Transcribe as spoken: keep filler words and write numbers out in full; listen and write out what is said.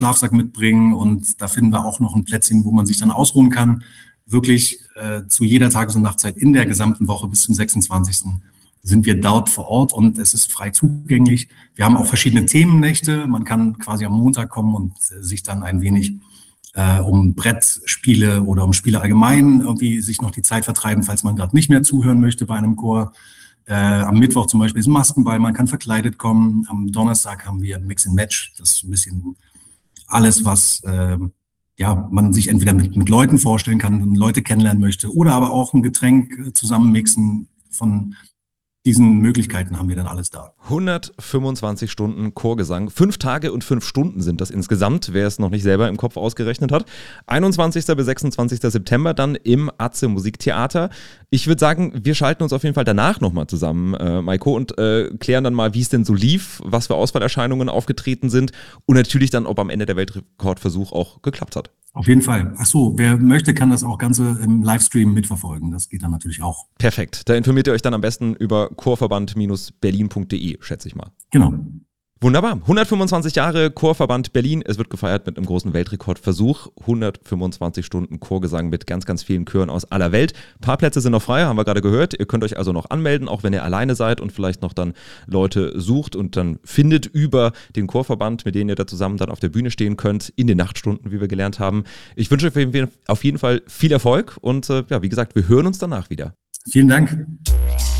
Schlafsack mitbringen und da finden wir auch noch ein Plätzchen, wo man sich dann ausruhen kann. Wirklich äh, zu jeder Tages- und Nachtzeit in der gesamten Woche bis zum sechsundzwanzigsten sind wir dort vor Ort und es ist frei zugänglich. Wir haben auch verschiedene Themennächte. Man kann quasi am Montag kommen und äh, sich dann ein wenig äh, um Brettspiele oder um Spiele allgemein irgendwie sich noch die Zeit vertreiben, falls man gerade nicht mehr zuhören möchte bei einem Chor. Äh, am Mittwoch zum Beispiel ist Maskenball, man kann verkleidet kommen. Am Donnerstag haben wir Mix and Match. Das ist ein bisschen alles, was äh, ja, man sich entweder mit, mit Leuten vorstellen kann, Leute kennenlernen möchte oder aber auch ein Getränk äh, zusammenmixen. Von diesen Möglichkeiten haben wir dann alles da. hundertfünfundzwanzig Stunden Chorgesang. Fünf Tage und fünf Stunden sind das insgesamt, wer es noch nicht selber im Kopf ausgerechnet hat. einundzwanzigsten bis sechsundzwanzigsten September dann im Atze Musiktheater. Ich würde sagen, wir schalten uns auf jeden Fall danach nochmal zusammen, äh, Maiko, und äh, klären dann mal, wie es denn so lief, was für Auswahlerscheinungen aufgetreten sind und natürlich dann, ob am Ende der Weltrekordversuch auch geklappt hat. Auf jeden Fall. Ach so, wer möchte, kann das auch Ganze im Livestream mitverfolgen. Das geht dann natürlich auch. Perfekt. Da informiert ihr euch dann am besten über chorverband Berlin punkt de, schätze ich mal. Genau. Wunderbar. hundertfünfundzwanzig Jahre Chorverband Berlin. Es wird gefeiert mit einem großen Weltrekordversuch. hundertfünfundzwanzig Stunden Chorgesang mit ganz, ganz vielen Chören aus aller Welt. Ein paar Plätze sind noch frei, haben wir gerade gehört. Ihr könnt euch also noch anmelden, auch wenn ihr alleine seid und vielleicht noch dann Leute sucht und dann findet über den Chorverband, mit denen ihr da zusammen dann auf der Bühne stehen könnt, in den Nachtstunden, wie wir gelernt haben. Ich wünsche euch auf jeden Fall viel Erfolg und äh, ja, wie gesagt, wir hören uns danach wieder. Vielen Dank.